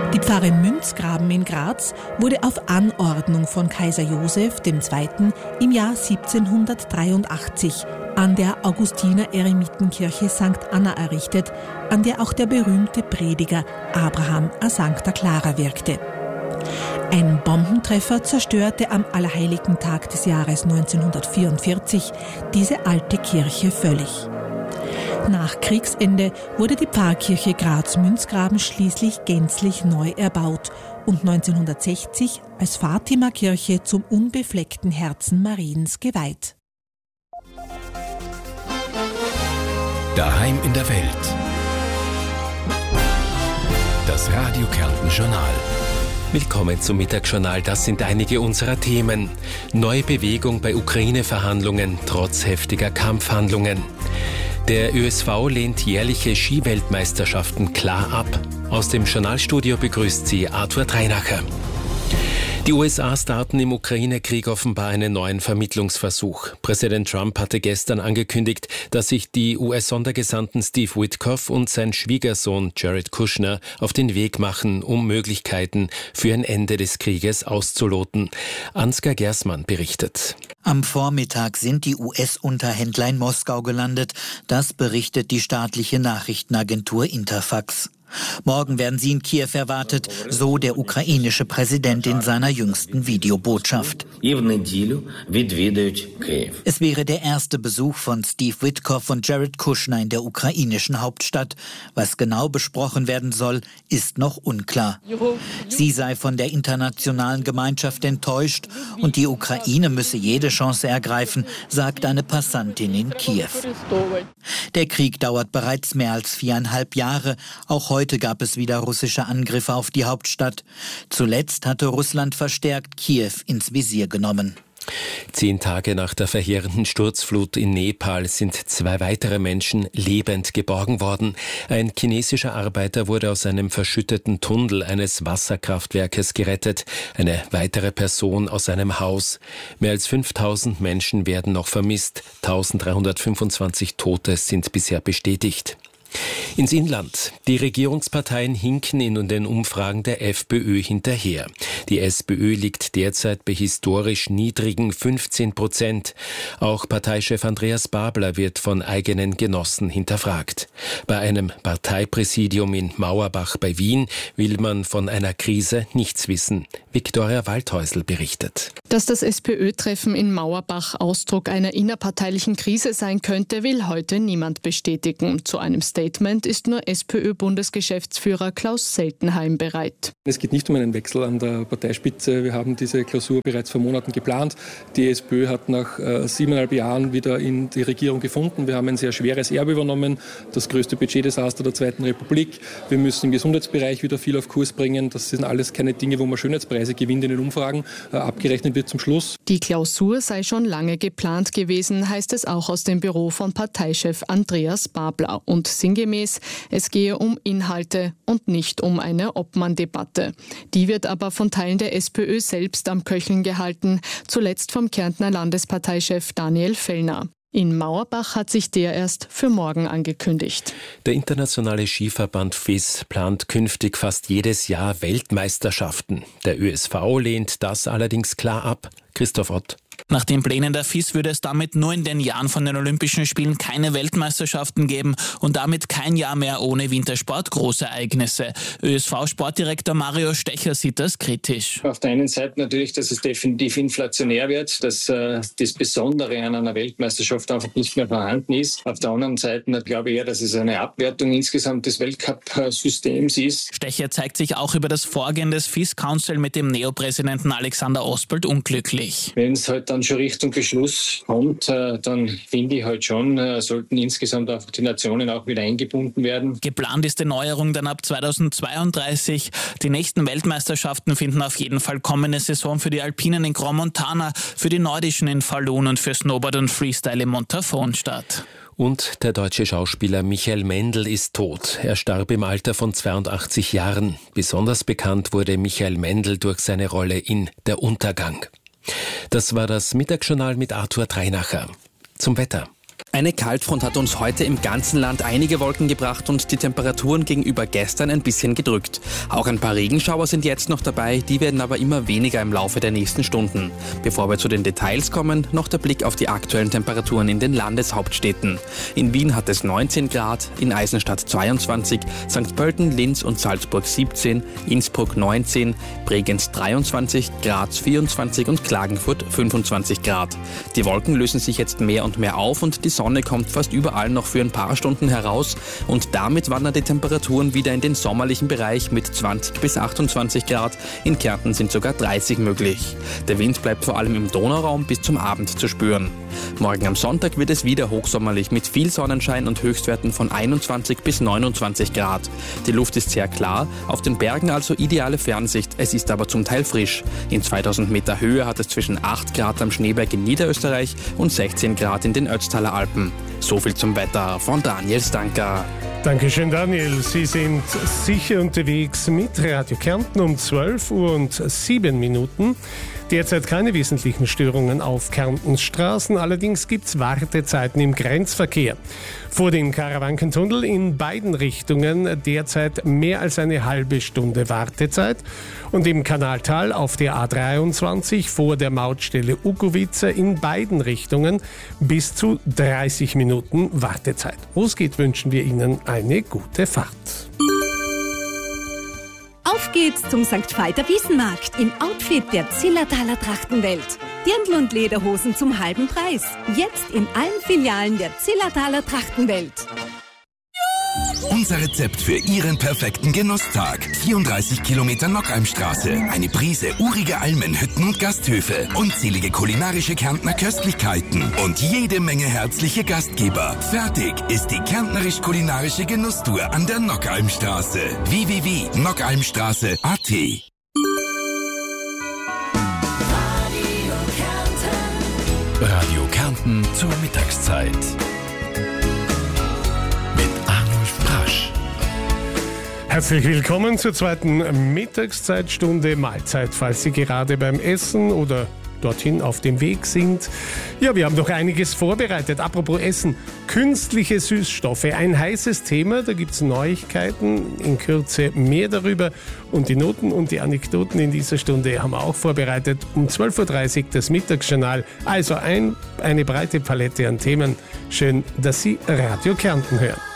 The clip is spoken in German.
Die Pfarre Münzgraben in Graz wurde auf Anordnung von Kaiser Joseph II. Im Jahr 1783 an der Augustiner-Eremitenkirche St. Anna errichtet, an der auch der berühmte Prediger Abraham a Sancta Clara wirkte. Ein Bombentreffer zerstörte am Allerheiligentag des Jahres 1944 diese alte Kirche völlig. Nach Kriegsende wurde die Pfarrkirche Graz-Münzgraben schließlich gänzlich neu erbaut und 1960 als Fatima-Kirche zum unbefleckten Herzen Mariens geweiht. Daheim in der Welt. Das Radio Kärnten Journal. Willkommen zum Mittagsjournal. Das sind einige unserer Themen. Neue Bewegung bei Ukraine-Verhandlungen trotz heftiger Kampfhandlungen. Der ÖSV lehnt jährliche Skiweltmeisterschaften klar ab. Aus dem Journalstudio begrüßt sie Arthur Dreinacher. Die USA starten im Ukraine-Krieg offenbar einen neuen Vermittlungsversuch. Präsident Trump hatte gestern angekündigt, dass sich die US-Sondergesandten Steve Witkoff und sein Schwiegersohn Jared Kushner auf den Weg machen, um Möglichkeiten für ein Ende des Krieges auszuloten. Ansgar Gersmann berichtet. Am Vormittag sind die US-Unterhändler in Moskau gelandet. Das berichtet die staatliche Nachrichtenagentur Interfax. Morgen werden sie in Kiew erwartet, so der ukrainische Präsident in seiner jüngsten Videobotschaft. Es wäre der erste Besuch von Steve Witkoff und Jared Kushner in der ukrainischen Hauptstadt. Was genau besprochen werden soll, ist noch unklar. Sie sei von der internationalen Gemeinschaft enttäuscht und die Ukraine müsse jede Chance ergreifen, sagt eine Passantin in Kiew. Der Krieg dauert bereits mehr als 4,5 Jahre. Auch heute gab es wieder russische Angriffe auf die Hauptstadt. Zuletzt hatte Russland verstärkt Kiew ins Visier genommen. 10 Tage nach der verheerenden Sturzflut in Nepal sind 2 weitere Menschen lebend geborgen worden. Ein chinesischer Arbeiter wurde aus einem verschütteten Tunnel eines Wasserkraftwerkes gerettet. Eine weitere Person aus einem Haus. Mehr als 5000 Menschen werden noch vermisst. 1325 Tote sind bisher bestätigt. Ins Inland. Die Regierungsparteien hinken in den Umfragen der FPÖ hinterher. Die SPÖ liegt derzeit bei historisch niedrigen 15%. Auch Parteichef Andreas Babler wird von eigenen Genossen hinterfragt. Bei einem Parteipräsidium in Mauerbach bei Wien will man von einer Krise nichts wissen. Viktoria Waldhäusl berichtet. Dass das SPÖ-Treffen in Mauerbach Ausdruck einer innerparteilichen Krise sein könnte, will heute niemand bestätigen. Zu einem Statement ist nur SPÖ-Bundesgeschäftsführer Klaus Seltenheim bereit. Es geht nicht um einen Wechsel an der Parteispitze. Wir haben diese Klausur bereits vor Monaten geplant. Die SPÖ hat nach 7,5 Jahren wieder in die Regierung gefunden. Wir haben ein sehr schweres Erbe übernommen, das größte Budgetdesaster der Zweiten Republik. Wir müssen im Gesundheitsbereich wieder viel auf Kurs bringen. Das sind alles keine Dinge, wo man Schönheitspreise gewinnt in den Umfragen. Abgerechnet wird zum Schluss. Die Klausur sei schon lange geplant gewesen, heißt es auch aus dem Büro von Parteichef Andreas Babler. Und sinngemäß, es gehe um Inhalte und nicht um eine Obmann-Debatte. Die wird aber von Teilen der SPÖ selbst am Köcheln gehalten, zuletzt vom Kärntner Landesparteichef Daniel Fellner. In Mauerbach hat sich der erst für morgen angekündigt. Der internationale Skiverband FIS plant künftig fast jedes Jahr Weltmeisterschaften. Der ÖSV lehnt das allerdings klar ab. Christoph Ott. Nach den Plänen der FIS würde es damit nur in den Jahren von den Olympischen Spielen keine Weltmeisterschaften geben und damit kein Jahr mehr ohne Wintersport-Großereignisse. ÖSV-Sportdirektor Mario Stecher sieht das kritisch. Auf der einen Seite natürlich, dass es definitiv inflationär wird, dass das Besondere an einer Weltmeisterschaft einfach nicht mehr vorhanden ist. Auf der anderen Seite glaube ich eher, dass es eine Abwertung insgesamt des Weltcup-Systems ist. Stecher zeigt sich auch über das Vorgehen des FIS-Council mit dem Neopräsidenten Alexander Osbold unglücklich. Wenn es halt dann schon Richtung Beschluss kommt, dann finde ich halt schon, sollten insgesamt auch die Nationen auch wieder eingebunden werden. Geplant ist die Neuerung dann ab 2032. Die nächsten Weltmeisterschaften finden auf jeden Fall kommende Saison für die Alpinen in Grand Montana, für die Nordischen in Falun und für Snowboard und Freestyle in Montafon statt. Und der deutsche Schauspieler Michael Mendl ist tot. Er starb im Alter von 82 Jahren. Besonders bekannt wurde Michael Mendl durch seine Rolle in Der Untergang. Das war das Mittagsjournal mit Arthur Dreinacher. Zum Wetter. Eine Kaltfront hat uns heute im ganzen Land einige Wolken gebracht und die Temperaturen gegenüber gestern ein bisschen gedrückt. Auch ein paar Regenschauer sind jetzt noch dabei, die werden aber immer weniger im Laufe der nächsten Stunden. Bevor wir zu den Details kommen, noch der Blick auf die aktuellen Temperaturen in den Landeshauptstädten. In Wien hat es 19 Grad, in Eisenstadt 22, St. Pölten, Linz und Salzburg 17, Innsbruck 19, Bregenz 23, Graz 24 und Klagenfurt 25 Grad. Die Wolken lösen sich jetzt mehr und mehr auf und die Sonne kommt fast überall noch für ein paar Stunden heraus und damit wandern die Temperaturen wieder in den sommerlichen Bereich mit 20 bis 28 Grad. In Kärnten sind sogar 30 möglich. Der Wind bleibt vor allem im Donauraum bis zum Abend zu spüren. Morgen am Sonntag wird es wieder hochsommerlich mit viel Sonnenschein und Höchstwerten von 21 bis 29 Grad. Die Luft ist sehr klar, auf den Bergen also ideale Fernsicht, es ist aber zum Teil frisch. In 2000 Meter Höhe hat es zwischen 8 Grad am Schneeberg in Niederösterreich und 16 Grad in den Ötztaler Alpen. So viel zum Wetter von Daniel Stanker. Dankeschön, Daniel. Sie sind sicher unterwegs mit Radio Kärnten um 12:07 Derzeit keine wesentlichen Störungen auf Kärntens Straßen, allerdings gibt es Wartezeiten im Grenzverkehr. Vor dem Karawankentunnel in beiden Richtungen derzeit mehr als eine halbe Stunde Wartezeit und im Kanaltal auf der A23 vor der Mautstelle Ugovice in beiden Richtungen bis zu 30 Minuten Wartezeit. Wo es geht, wünschen wir Ihnen eine gute Fahrt. Auf geht's zum St. Veit Wiesenmarkt im Outfit der Zillertaler Trachtenwelt. Dirndl und Lederhosen zum halben Preis. Jetzt in allen Filialen der Zillertaler Trachtenwelt. Unser Rezept für Ihren perfekten Genusstag. 34 Kilometer Nockheimstraße, eine Prise urige Almen, Hütten und Gasthöfe, unzählige kulinarische Kärntner Köstlichkeiten und jede Menge herzliche Gastgeber. Fertig ist die kärntnerisch-kulinarische Genusstour an der Nockheimstraße. www.nockheimstraße.at Radio Kärnten zur Mittagszeit. Herzlich willkommen zur zweiten Mittagszeitstunde Mahlzeit, falls Sie gerade beim Essen oder dorthin auf dem Weg sind. Ja, wir haben noch einiges vorbereitet. Apropos Essen, künstliche Süßstoffe, ein heißes Thema, da gibt es Neuigkeiten, in Kürze mehr darüber und die Noten und die Anekdoten in dieser Stunde haben wir auch vorbereitet. Um 12:30 das Mittagsjournal, also eine breite Palette an Themen. Schön, dass Sie Radio Kärnten hören.